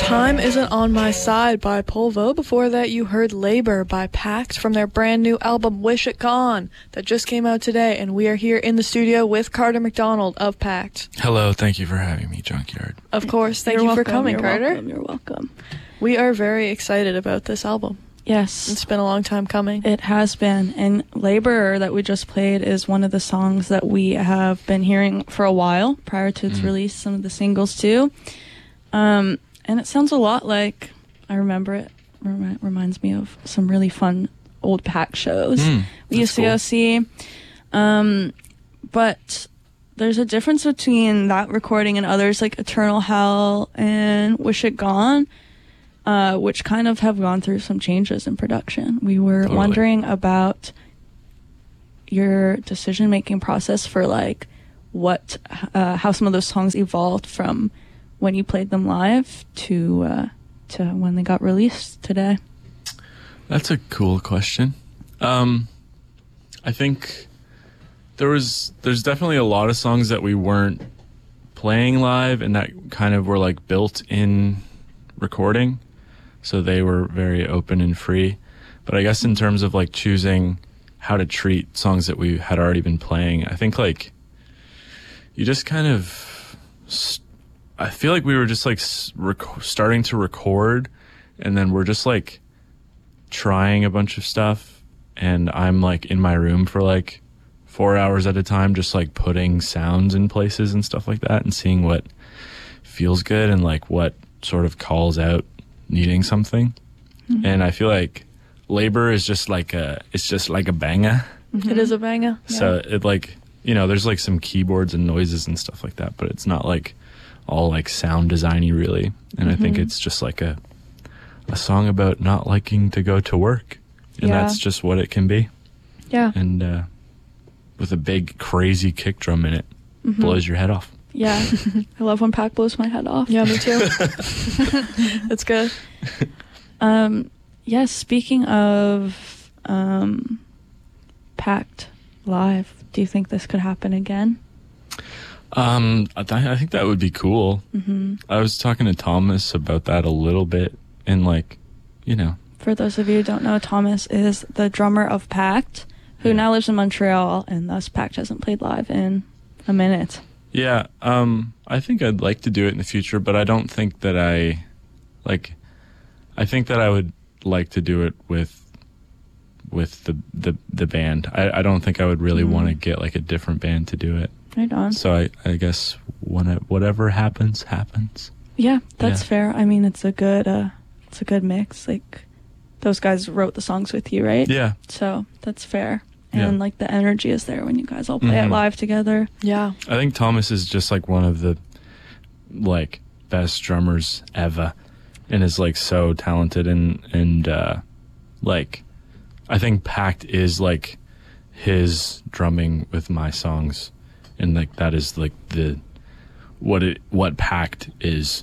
Time Isn't On My Side by Polvo. Before that, you heard Labor by Pact from their brand new album Wish It Gone that just came out today, and we are here in the studio with Carter McDonald of Pact. Hello, thank you for having me, Junkyard. Of course, thank you for coming, Carter. You're welcome. We are very excited about this album. Yes. It's been a long time coming. It has been. And Labor that we just played is one of the songs that we have been hearing for a while prior to its release, some of the singles too. And it sounds a lot like, I remember it reminds me of some really fun old Pact shows we used to go see. But there's a difference between that recording and others like Eternal Hell and Wish It Gone, which kind of have gone through some changes in production. We were wondering about your decision-making process for like how some of those songs evolved from when you played them live to when they got released today. That's a cool question. I think there's definitely a lot of songs that we weren't playing live and that kind of were like built in recording, so they were very open and free. But I guess in terms of like choosing how to treat songs that we had already been playing, I think like you just kind of I feel like we were just like starting to record, and then we're just like trying a bunch of stuff, and I'm like in my room for like 4 hours at a time, just like putting sounds in places and stuff like that and seeing what feels good and like what sort of calls out needing something. And I feel like Labor is just like it's just like a banger. It is a banger. So it like, you know, there's like some keyboards and noises and stuff like that, but it's not like all like sound designy really. And I think it's just like a song about not liking to go to work, and that's just what it can be. Yeah. And with a big crazy kick drum in it, blows your head off. Yeah. I love when Pact blows my head off. Yeah, me too. That's good. Yes, speaking of Pact live, do you think this could happen again? I think that would be cool. I was talking to Thomas about that a little bit, and like, you know. For those of you who don't know, Thomas is the drummer of Pact, who now lives in Montreal, and thus Pact hasn't played live in a minute. Yeah, I think I'd like to do it in the future, but I don't think that I think that I would like to do it with the band. I don't think I would really want to get like a different band to do it. Right on. So I guess whatever happens. Yeah, that's fair. I mean, it's a good mix. Like, those guys wrote the songs with you, right? Yeah. So that's fair. And like the energy is there when you guys all play it live together. Yeah. I think Thomas is just like one of the like best drummers ever, and is like so talented, and like I think Pact is like his drumming with my songs, and like that is like what Pact is.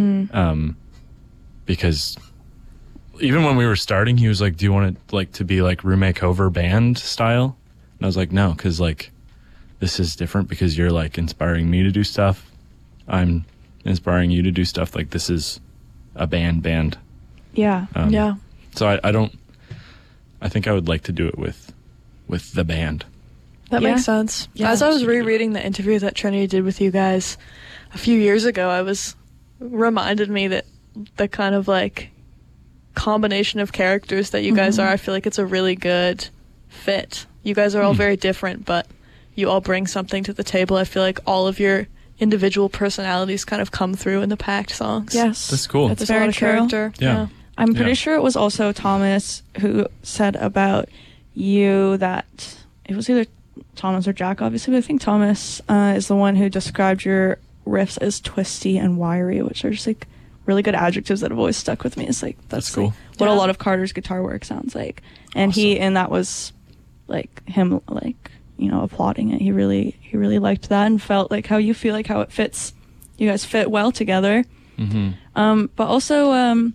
Because even when we were starting, he was like, do you want it like to be like room makeover band style? And I was like, no, because like this is different, because you're like inspiring me to do stuff, I'm inspiring you to do stuff. Like, this is a band. Yeah. So I think I would like to do it with the band. That makes sense. Yeah. As I was rereading the interview that Trinity did with you guys a few years ago, reminded me that the kind of like combination of characters that you guys are, I feel like it's a really good fit. You guys are all very different, but you all bring something to the table. I feel like all of your individual personalities kind of come through in the Pact songs. Yes. That's cool. That's There's very a lot of true. character. Yeah. I'm pretty sure it was also Thomas who said about you that it was either Thomas or Jack, obviously, but I think Thomas is the one who described your riffs as twisty and wiry, which are just like really good adjectives that have always stuck with me. It's like that's cool. Like, what a lot of Carter's guitar work sounds like. And that was like him, like, you know, applauding it. He really liked that and felt like how you feel, like how it fits. You guys fit well together. But also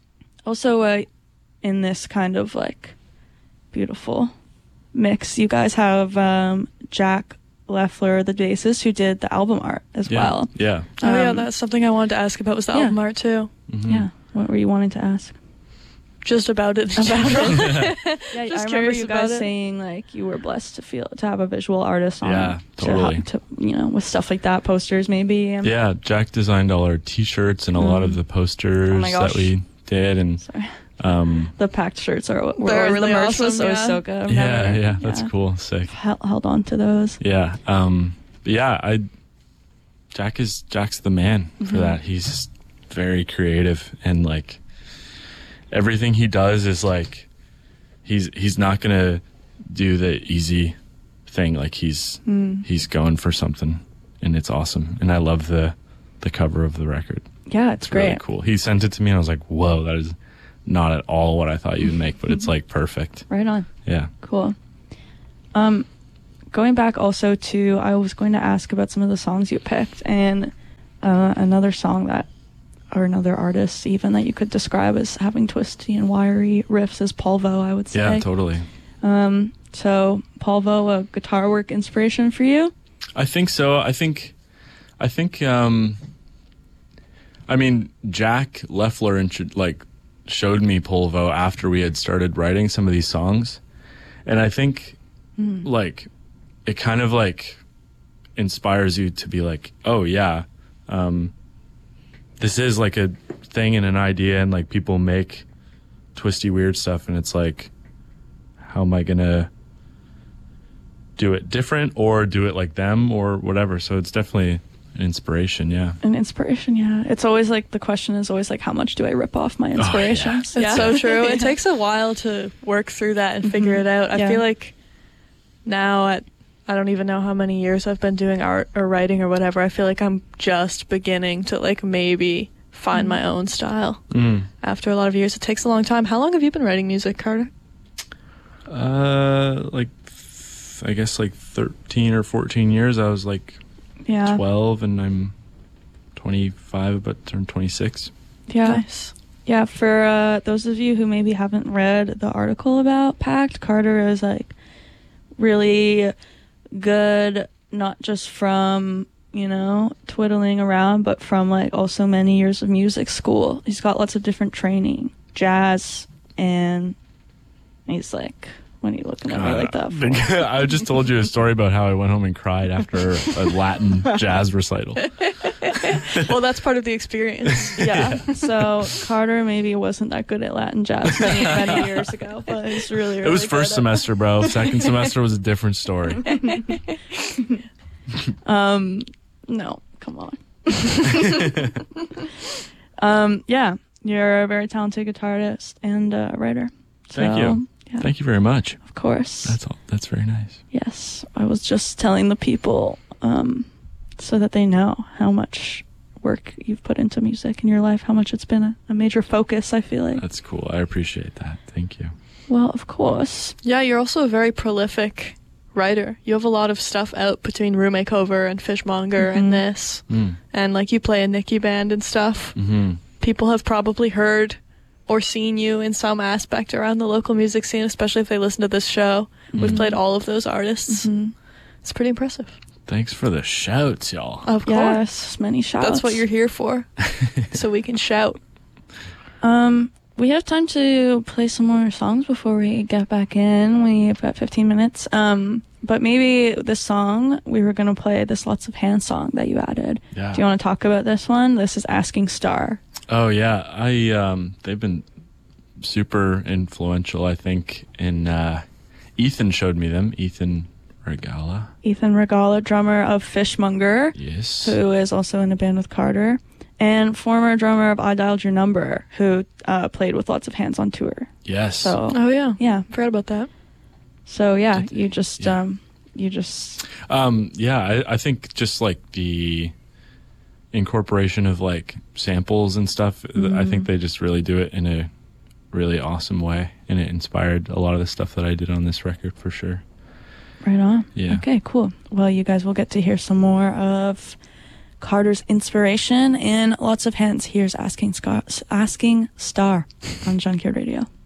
in this kind of like beautiful mix, you guys have Jack Leffler, the bassist, who did the album art as well. Yeah. Oh yeah, that's something I wanted to ask about was the album art too. Mm-hmm. Yeah. What were you wanting to ask? Just about it. In general. Yeah, Just I remember curious you about guys it. saying like you were blessed to have a visual artist on. Yeah, totally. To, with stuff like that, posters maybe. Yeah, Jack designed all our T-shirts and a lot of the posters Oh my gosh. that we did, and Sorry. um, The packed shirts They're the really merch was awesome, always so good. I've yeah, never- that's cool, sick. Held on to those. Yeah, but yeah, Jack's the man for that. He's just very creative, and like everything he does is like he's not gonna do the easy thing. Like he's going for something, and it's awesome. And I love the cover of the record. Yeah, it's great. Really cool. He sent it to me, and I was like, "Whoa, that is not at all what I thought you would make, but it's like perfect." Right on. Yeah. Cool. Going back also to, I was going to ask about some of the songs you picked, and another song or another artist even that you could describe as having twisty and wiry riffs is Polvo, I would say. Yeah, totally. So Polvo, a guitar work inspiration for you? I think so. I think I mean, Jack Leffler showed me Polvo after we had started writing some of these songs, and I think like it kind of like inspires you to be like, oh yeah, this is like a thing and an idea, and like people make twisty weird stuff, and it's like, how am I gonna do it different or do it like them or whatever? So it's definitely an inspiration. Yeah. An inspiration, yeah. It's always like, the question is always like, how much do I rip off my inspirations? It's so true. It takes a while to work through that and figure it out. I feel like now I don't even know how many years I've been doing art or writing or whatever. I feel like I'm just beginning to like maybe find my own style. After a lot of years. It takes a long time. How long have you been writing music, Carter? I guess like 13 or 14 years. I was like 12 and I'm 25, about to turn 26. Yeah. Nice. Yeah, for those of you who maybe haven't read the article about Pact, Carter is like really good, not just from, twiddling around, but from like also many years of music school. He's got lots of different training, jazz, and he's like, when are you looking at me like that for? I just told you a story about how I went home and cried after a Latin jazz recital. Well, that's part of the experience. Yeah. So Carter maybe wasn't that good at Latin jazz many years ago, but he's really, really It was good first at semester, bro. Second semester was a different story. No, come on. Yeah, you're a very talented guitarist and writer. Thank you. Yeah, Thank you very much. of course. That's all. That's very nice. Yes, I was just telling the people so that they know how much work you've put into music in your life, how much it's been a major focus, I feel like. That's cool. I appreciate that. Thank you. Well, of course. Yeah, you're also a very prolific writer. You have a lot of stuff out between Room Makeover and Fishmonger and this. And like you play a Nicky band and stuff. People have probably heard or seen you in some aspect around the local music scene, especially if they listen to this show. We've played all of those artists. It's pretty impressive. Thanks for the shouts, y'all. Of course. Yes, many shouts. That's what you're here for. So we can shout. We have time to play some more songs before we get back in. We've got 15 minutes. But maybe this song, we were going to play this Lots of Hands song that you added. Yeah. Do you want to talk about this one? This is Asking Star. Oh yeah, they've been super influential, I think. And Ethan showed me them. Ethan Regala. Ethan Regala, drummer of Fishmonger, Yes. who is also in a band with Carter, and former drummer of I Dialed Your Number, who played with Lots of Hands on tour. Yes. So Oh, yeah. yeah, Forgot about that. so yeah, Did- you just yeah. I think just like the incorporation of like samples and stuff, I think they just really do it in a really awesome way, and it inspired a lot of the stuff that I did on this record for sure. Right on. Yeah. Okay, cool. Well, you guys will get to hear some more of Carter's inspiration in Lots of Hands. Here's Asking Star on Junkyard Radio.